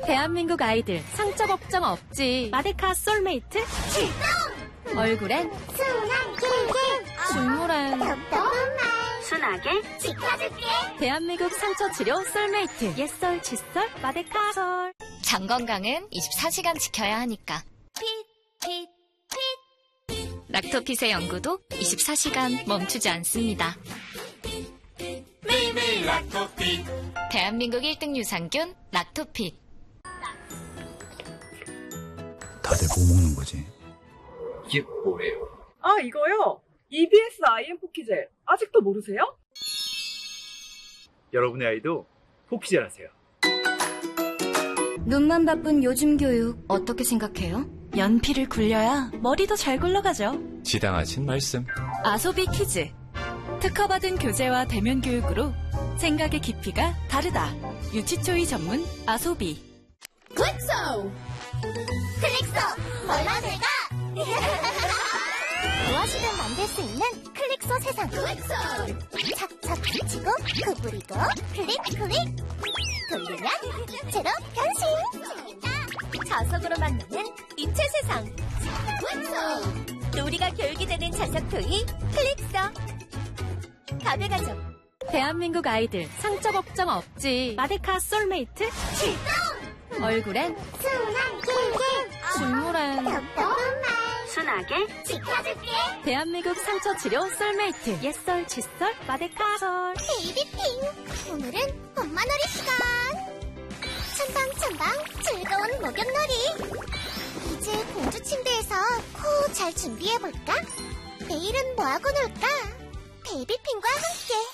대한민국 아이들 상처 걱정 없지. 마데카 솔메이트 출동! 얼굴엔 순하게 중물엔 순하게 지켜줄게. 대한민국 상처 치료 솔메이트 옛설 칫솔 마데카 솔. 장 건강은 24시간 지켜야 하니까. 핏 락토핏의 연구도 24시간 멈추지 않습니다. 매일매일 락토핏. 대한민국 1등 유산균 락토핏. 다들 뭐 먹는 거지? 이게 뭐예요? 아, 이거요? EBS IM 포키젤. 아직도 모르세요? 여러분의 아이도 포키젤 하세요. 눈만 바쁜 요즘 교육 어떻게 생각해요? 연필을 굴려야 머리도 잘 굴러가죠. 지당하신 말씀. 아소비 퀴즈. 특허받은 교재와 대면 교육으로 생각의 깊이가 다르다. 유치초이 전문 아소비. 굿소! 클릭소! 몰라내가! 무엇이든 만들 수 있는 클릭소 세상. 굿소! 착착 붙이고 구부리고 클릭 돌리면 입체로 변신. 자석으로 만드는 입체 세상. 굿소! 놀이가 교육이 되는 자석 토이 클릭소. 가벼가죠. 대한민국 아이들 상처 걱정 없지. 마데카 솔메이트 출동! 얼굴엔 순하게 중물엔 순하게 지켜줄게. 대한민국 상처 치료 솔메이트 옛설 칫솔 마데카 솔. 베이비핑, 오늘은 엄마놀이 시간. 첨방첨방 즐거운 목욕놀이. 이제 공주 침대에서 코 잘 준비해볼까? 내일은 뭐하고 놀까? 베이비핑과 함께